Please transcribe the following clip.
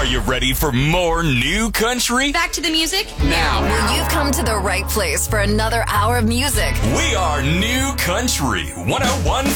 Are you ready for more new country? Back to the music? Now. Well, you've come to the right place for another hour of music. We are New Country 101.